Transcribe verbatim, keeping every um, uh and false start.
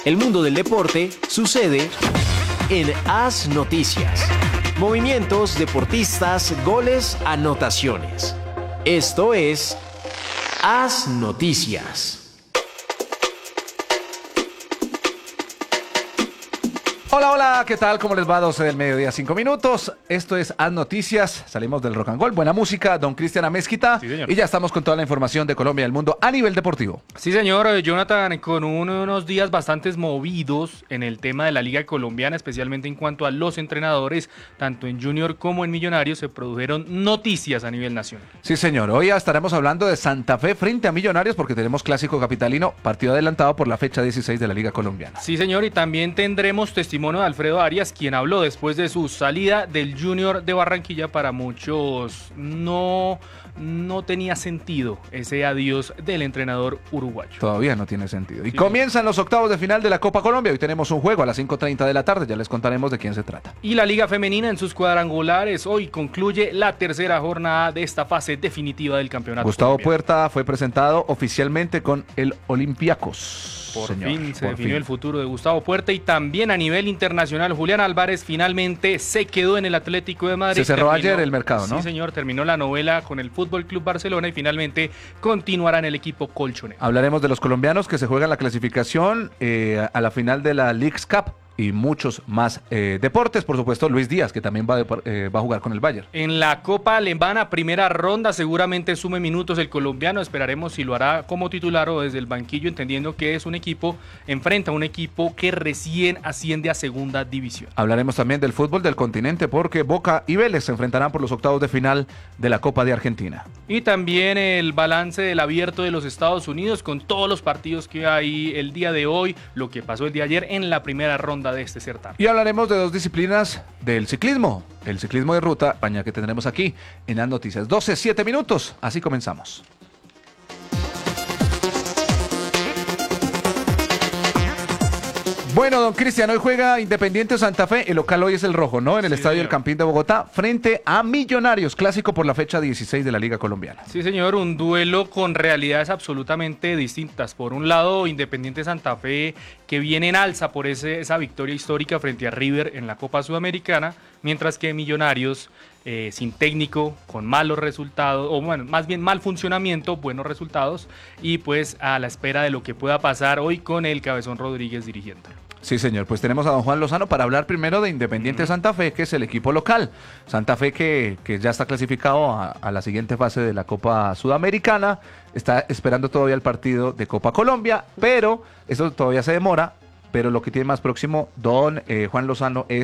El mundo del deporte sucede en Haz Noticias. Movimientos, deportistas, goles, anotaciones. Esto es Haz Noticias. Hola, hola, ¿qué tal? ¿Cómo les va? doce del mediodía, cinco minutos. Esto es Haz Noticias. Salimos del rock and roll. Buena música, don Cristian Amezquita. Sí, señor. Y ya estamos con toda la información de Colombia y del mundo a nivel deportivo. Sí, señor, eh, Jonathan, con unos días bastante movidos en el tema de la Liga Colombiana, especialmente en cuanto a los entrenadores, tanto en Junior como en Millonarios, se produjeron noticias a nivel nacional. Sí, señor. Hoy estaremos hablando de Santa Fe frente a Millonarios porque tenemos clásico capitalino, partido adelantado por la fecha dieciséis de la Liga Colombiana. Sí, señor, y también tendremos testimonio de Alfredo Arias, quien habló después de su salida del Junior de Barranquilla. Para muchos no, no tenía sentido ese adiós del entrenador uruguayo. Todavía no tiene sentido. Y Sí, comienzan los octavos de final de la Copa Colombia. Hoy tenemos un juego a las cinco treinta de la tarde. Ya les contaremos de quién se trata. Y la Liga Femenina en sus cuadrangulares hoy concluye la tercera jornada de esta fase definitiva del campeonato. Gustavo colombiano. Puerta fue presentado oficialmente con el Olympiacos. Por Señor, fin se por definió fin. el futuro de Gustavo Puerta, y también a nivel internacional Julián Álvarez finalmente se quedó en el Atlético de Madrid. Se cerró Terminó- ayer el mercado, ¿no? Sí, señor, terminó la novela con el Fútbol Club Barcelona y finalmente continuará en el equipo colchonero. Hablaremos de los colombianos que se juegan la clasificación eh, a la final de la Leagues Cup y muchos más eh, deportes. Por supuesto, Luis Díaz, que también va, de, eh, va a jugar con el Bayern. En la Copa Alemana, primera ronda, seguramente sume minutos el colombiano. Esperaremos si lo hará como titular o desde el banquillo, entendiendo que es un equipo, enfrenta a un equipo que recién asciende a segunda división. Hablaremos también del fútbol del continente porque Boca y Vélez se enfrentarán por los octavos de final de la Copa de Argentina. Y también el balance del Abierto de los Estados Unidos con todos los partidos que hay el día de hoy, lo que pasó el día de ayer en la primera ronda de este certamen. Y hablaremos de dos disciplinas del ciclismo, el ciclismo de ruta, España, que tendremos aquí en las noticias. doce, siete minutos, así comenzamos. Bueno, don Cristian, hoy juega Independiente Santa Fe, el local hoy es el rojo, ¿no? En el Sí, Estadio señor. El Campín de Bogotá, frente a Millonarios, clásico por la fecha dieciséis de la Liga Colombiana. Sí, señor, un duelo con realidades absolutamente distintas. Por un lado, Independiente Santa Fe, que viene en alza por ese, esa victoria histórica frente a River en la Copa Sudamericana, mientras que Millonarios, eh, sin técnico, con malos resultados, o bueno, más bien mal funcionamiento, buenos resultados, y pues a la espera de lo que pueda pasar hoy con el Cabezón Rodríguez dirigiéndolo. Sí, señor, pues tenemos a don Juan Lozano para hablar primero de Independiente Santa Fe, que es el equipo local. Santa Fe que, que ya está clasificado a, a la siguiente fase de la Copa Sudamericana, está esperando todavía el partido de Copa Colombia, pero eso todavía se demora, pero lo que tiene más próximo don eh, Juan Lozano es